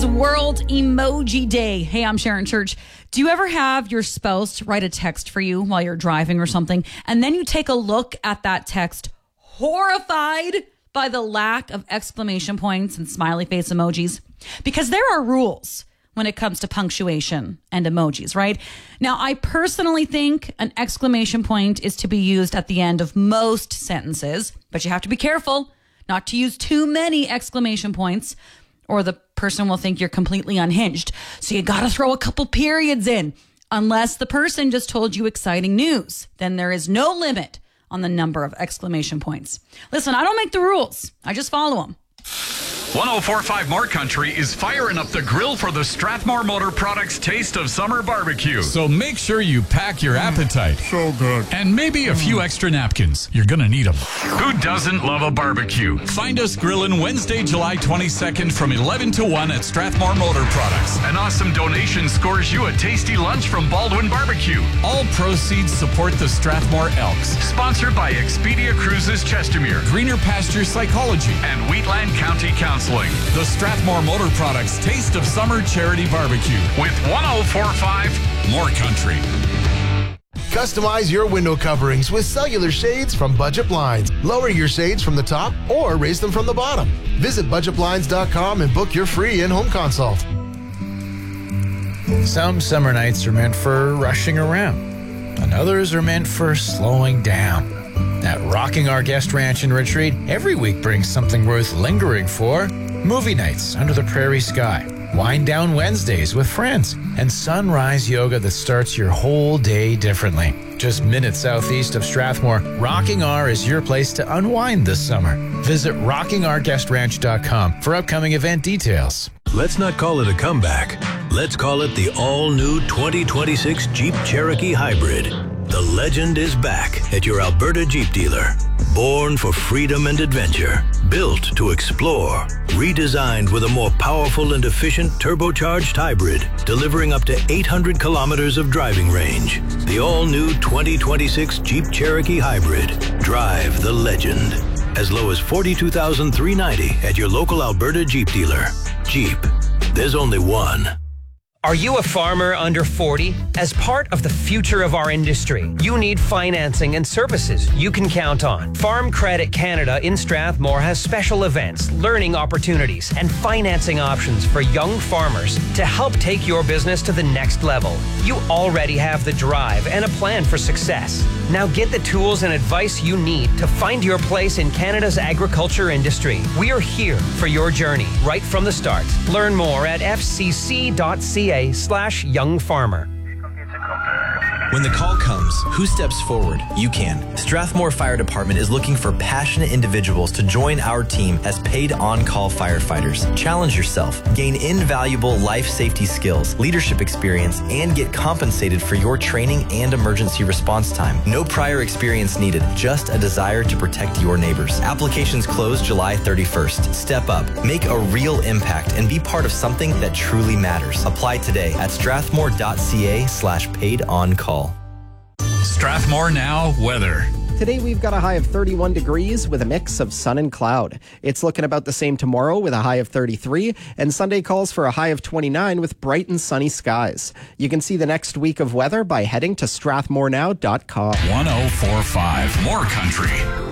is World Emoji Day. Hey, I'm Sharon Church. Do you ever have your spouse write a text for you while you're driving or something, and then you take a look at that text horrified by the lack of exclamation points and smiley face emojis? Because there are rules when it comes to punctuation and emojis, right? Now, I personally think an exclamation point is to be used at the end of most sentences, but you have to be careful not to use too many exclamation points, or the person will think you're completely unhinged. So you got to throw a couple periods in. Unless the person just told you exciting news, then there is no limit on the number of exclamation points. Listen, I don't make the rules. I just follow them. 104.5 More Country is firing up the grill for the Strathmore Motor Products Taste of Summer Barbecue. So make sure you pack your appetite. So good. And maybe a few extra napkins. You're going to need them. Who doesn't love a barbecue? Find us grilling Wednesday, July 22nd from 11 to 1 at Strathmore Motor Products. An awesome donation scores you a tasty lunch from Baldwin Barbecue. All proceeds support the Strathmore Elks. Sponsored by Expedia Cruises Chestermere, Greener Pasture Psychology, and Wheatland County Counseling. The Strathmore Motor Products Taste of Summer Charity Barbecue. With 104.5 More Country. Customize your window coverings with cellular shades from Budget Blinds. Lower your shades from the top or raise them from the bottom. Visit budgetblinds.com and book your free in-home consult. Some summer nights are meant for rushing around, and others are meant for slowing down. At Rocking Our Guest Ranch and Retreat, every week brings something worth lingering for. Movie nights under the prairie sky, wind down Wednesdays with friends, and sunrise yoga that starts your whole day differently. Just minutes southeast of Strathmore, Rocking R is your place to unwind this summer. Visit rockingourguestranch.com for upcoming event details. Let's not call it a comeback. Let's call it the all-new 2026 Jeep Cherokee Hybrid. The legend is back at your Alberta Jeep dealer. Born for freedom and adventure, built to explore, redesigned with a more powerful and efficient turbocharged hybrid, delivering up to 800 kilometers of driving range. The all-new 2026 Jeep Cherokee Hybrid. Drive the legend. As low as $42,390 at your local Alberta Jeep dealer. Jeep. There's only one. Are you a farmer under 40? As part of the future of our industry, you need financing and services you can count on. Farm Credit Canada in Strathmore has special events, learning opportunities, and financing options for young farmers to help take your business to the next level. You already have the drive and a plan for success. Now get the tools and advice you need to find your place in Canada's agriculture industry. We are here for your journey right from the start. Learn more at fcc.ca/youngfarmer. When the call comes, who steps forward? You can. Strathmore Fire Department is looking for passionate individuals to join our team as paid on-call firefighters. Challenge yourself, gain invaluable life safety skills, leadership experience, and get compensated for your training and emergency response time. No prior experience needed, just a desire to protect your neighbors. Applications close July 31st. Step up, make a real impact, and be part of something that truly matters. Apply today at strathmore.ca/paid-on-call. Strathmore Now weather. Today we've got a high of 31 degrees with a mix of sun and cloud. It's looking about the same tomorrow with a high of 33, and Sunday calls for a high of 29 with bright and sunny skies. You can see the next week of weather by heading to strathmorenow.com. 104.5 More Country.